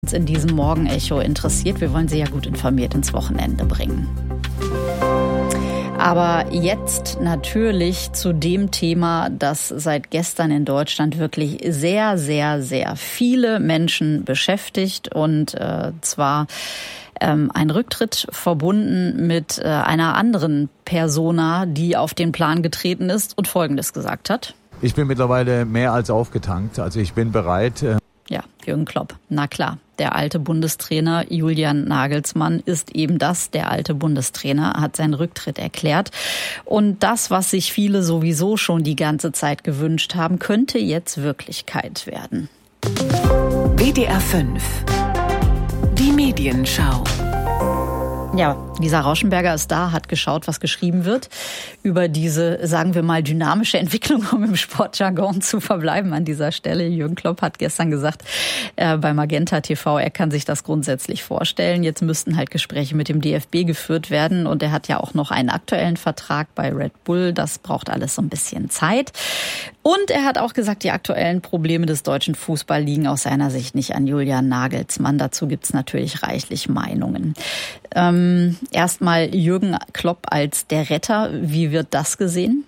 In diesem Morgenecho interessiert. Wir wollen Sie ja gut informiert ins Wochenende bringen. Aber jetzt natürlich zu dem Thema, das seit gestern in Deutschland wirklich sehr, sehr, sehr viele Menschen beschäftigt. Und zwar ein Rücktritt verbunden mit einer anderen Persona, die auf den Plan getreten ist und Folgendes gesagt hat. Ich bin mittlerweile mehr als aufgetankt. Also ich bin bereit. Ja, Jürgen Klopp. Na klar, der alte Bundestrainer Julian Nagelsmann ist eben das. Der alte Bundestrainer hat seinen Rücktritt erklärt. Und das, was sich viele sowieso schon die ganze Zeit gewünscht haben, könnte jetzt Wirklichkeit werden. WDR 5. Die Medienschau. Ja, Lisa Rauschenberger ist da, hat geschaut, was geschrieben wird über diese, sagen wir mal, dynamische Entwicklung, um im Sportjargon zu verbleiben an dieser Stelle. Jürgen Klopp hat gestern gesagt, bei Magenta TV, er kann sich das grundsätzlich vorstellen. Jetzt müssten halt Gespräche mit dem DFB geführt werden und er hat ja auch noch einen aktuellen Vertrag bei Red Bull. Das braucht alles so ein bisschen Zeit. Und er hat auch gesagt, die aktuellen Probleme des deutschen Fußballs liegen aus seiner Sicht nicht an Julian Nagelsmann. Dazu gibt's natürlich reichlich Meinungen. Erstmal Jürgen Klopp als der Retter. Wie wird das gesehen?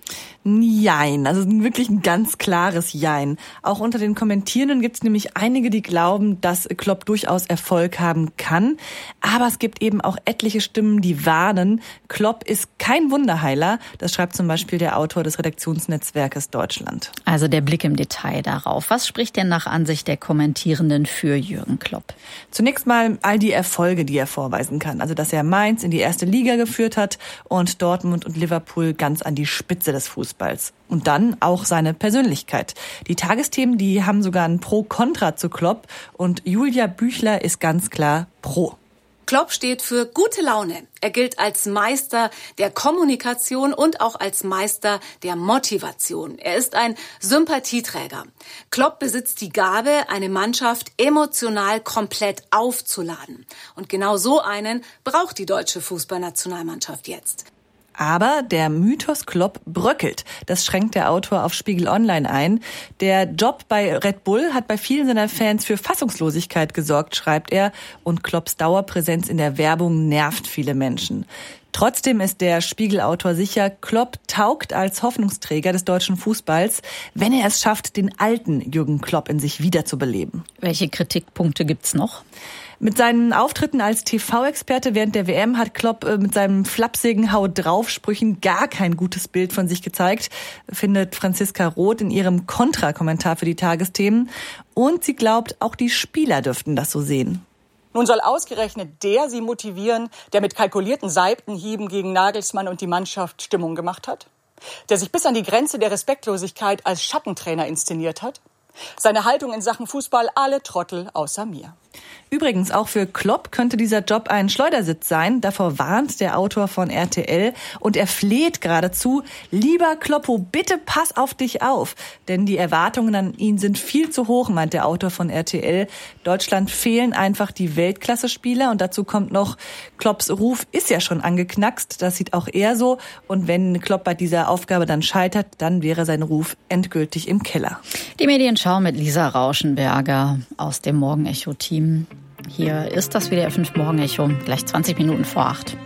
Jein, also wirklich ein ganz klares Jein. Auch unter den Kommentierenden gibt es nämlich einige, die glauben, dass Klopp durchaus Erfolg haben kann. Aber es gibt eben auch etliche Stimmen, die warnen, Klopp ist kein Wunderheiler. Das schreibt zum Beispiel der Autor des Redaktionsnetzwerkes Deutschland. Also der Blick im Detail darauf. Was spricht denn nach Ansicht der Kommentierenden für Jürgen Klopp? Zunächst mal all die Erfolge, die er vorweisen kann. Also dass er Mainz in die erste Liga geführt hat und Dortmund und Liverpool ganz an die Spitze des Fußballs. Und dann auch seine Persönlichkeit. Die Tagesthemen, die haben sogar ein Pro-Kontra zu Klopp und Julia Büchler ist ganz klar Pro. Klopp steht für gute Laune. Er gilt als Meister der Kommunikation und auch als Meister der Motivation. Er ist ein Sympathieträger. Klopp besitzt die Gabe, eine Mannschaft emotional komplett aufzuladen. Und genau so einen braucht die deutsche Fußballnationalmannschaft jetzt. Aber der Mythos Klopp bröckelt. Das schränkt der Autor auf Spiegel Online ein. Der Job bei Red Bull hat bei vielen seiner Fans für Fassungslosigkeit gesorgt, schreibt er. Und Klopps Dauerpräsenz in der Werbung nervt viele Menschen. Trotzdem ist der Spiegel-Autor sicher, Klopp taugt als Hoffnungsträger des deutschen Fußballs, wenn er es schafft, den alten Jürgen Klopp in sich wiederzubeleben. Welche Kritikpunkte gibt's noch? Mit seinen Auftritten als TV-Experte während der WM hat Klopp mit seinem flapsigen Haut-drauf-Sprüchen gar kein gutes Bild von sich gezeigt, findet Franziska Roth in ihrem Kontra-Kommentar für die Tagesthemen. Und sie glaubt, auch die Spieler dürften das so sehen. Nun soll ausgerechnet der sie motivieren, der mit kalkulierten Seitenhieben gegen Nagelsmann und die Mannschaft Stimmung gemacht hat? Der sich bis an die Grenze der Respektlosigkeit als Schattentrainer inszeniert hat? Seine Haltung in Sachen Fußball, alle Trottel außer mir. Übrigens, auch für Klopp könnte dieser Job ein Schleudersitz sein. Davor warnt der Autor von RTL und er fleht geradezu, lieber Kloppo, bitte pass auf dich auf. Denn die Erwartungen an ihn sind viel zu hoch, meint der Autor von RTL. Deutschland fehlen einfach die Weltklasse-Spieler und dazu kommt noch, Klopps Ruf ist ja schon angeknackst. Das sieht auch er so. Und wenn Klopp bei dieser Aufgabe dann scheitert, dann wäre sein Ruf endgültig im Keller. Die Medienschau mit Lisa Rauschenberger aus dem Morgenecho-Team. Hier ist das WDR 5 Morgenecho, gleich 20 Minuten vor 8.